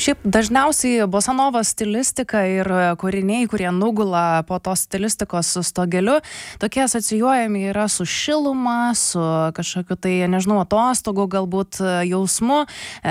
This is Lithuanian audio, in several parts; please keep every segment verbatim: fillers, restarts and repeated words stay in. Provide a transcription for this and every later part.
Šiaip dažniausiai bosanova stilistika ir kūriniai, kurie nugula po tos stilistikos stogeliu, tokie asocijuojami yra su šiluma, su kažkokiu tai, nežinau, atostogų galbūt jausmu, e,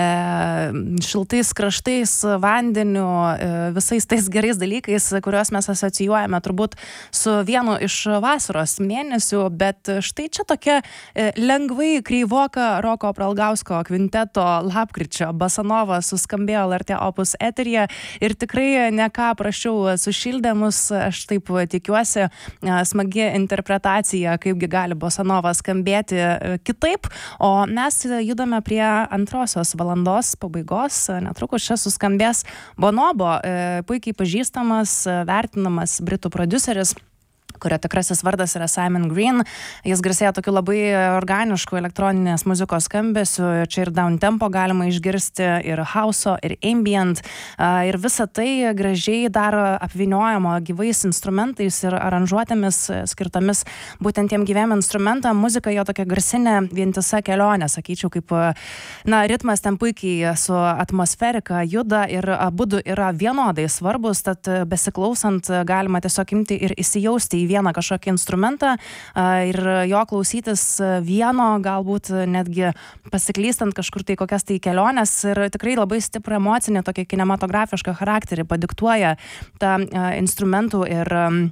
šiltais kraštais, vandeniu, e, visais tais gerais dalykais, kuriuos mes asocijuojame turbūt su vienu iš vasaros mėnesių, bet štai čia tokia e, lengvai kreivoka Roko Pralgausko kvinteto Lapkričio bosanova suskambėjo L R T Opus eteryje ir tikrai ne ką prašiau sušildė mus, aš taip tikiuosi, smagi interpretacija, kaipgi gali bosanova skambėti kitaip, o mes judame prie antrosios valandos pabaigos, netrukus čia suskambės Bonobo, puikiai pažįstamas, vertinamas britų prodiuseris, kurio tikrasis vardas yra Simon Green. Jis garsėja tokiu labai organišku elektroninės muzikos skambesiu. Čia ir down tempo galima išgirsti, ir house'o, ir ambient. Ir visa tai gražiai dar apvyniojama gyvais instrumentais ir aranžuotėmis skirtomis būtent tiem gyviem instrumentam. Muzika jo tokia garsinė vientisa kelionė, sakyčiau, kaip, na, ritmas ten puikiai su atmosferika juda ir abudu yra vienodai svarbus, tad besiklausant galima tiesiog imti ir įsijausti į vieną kažkokį instrumentą ir jo klausytis vieno, galbūt netgi pasiklystant kažkur tai kokias tai keliones ir tikrai labai stiprų emocinį, tokį kinematografišką charakterį padiktuoja tą instrumentų ir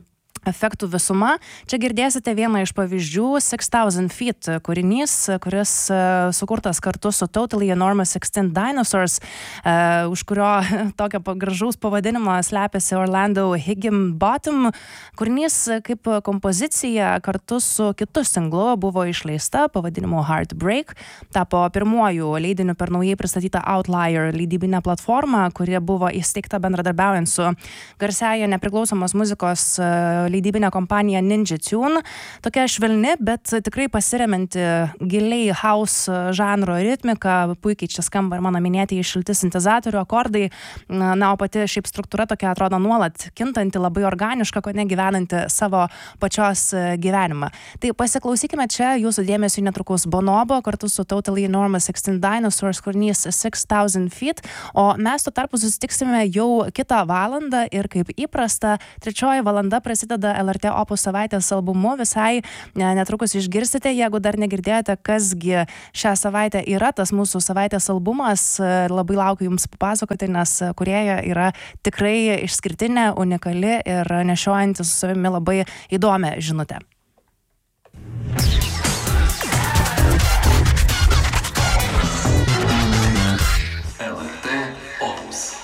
efektų visuma. Čia girdėsite vieną iš pavyzdžių, Six Thousand Feet kūrinys, kuris uh, sukurtas kartu su Totally Enormous Extinct Dinosaurs, uh, už kurio tokio gražaus pavadinimo slepiasi Orlando Higginbottom. Kūrinys kaip kompozicija kartu su kitu singlu buvo išleista pavadinimu Heartbreak, tapo pirmuoju leidiniu per naujai pristatytą Outlier leidybinę platformą, kuri buvo įsteigta bendradarbiaujant su garsiąja nepriklausomos muzikos uh, leidybinė kompanija Ninja Tune. Tokia švelni, bet tikrai pasiremianti giliai house žanro ritmika. Puikiai čia skamba ir mano minėtieji šilti sintezatorių akordai. Na, o pati šiaip struktūra tokia atrodo nuolat kintanti, labai organiška, ko negyvenanti savo pačios gyvenimą. Tai pasiklausykime čia jūsų dėmesio netrukus Bonobo kartu su Totally Enormous Extinct Dinosaurs kūrinys Six Thousand Feet, o mes tuo tarpu susitiksime jau kitą valandą ir kaip įprasta, trečioji valanda prasideda L R T Opus savaitės albumu. Visai netrukus išgirsite, jeigu dar negirdėjote, kasgi šią savaitę yra tas mūsų savaitės albumas. Labai laukiu jums papasakoti, nes kūrėja yra tikrai išskirtinė, unikali ir nešiojanti su savimi labai įdomią žinutę. L R T Opus.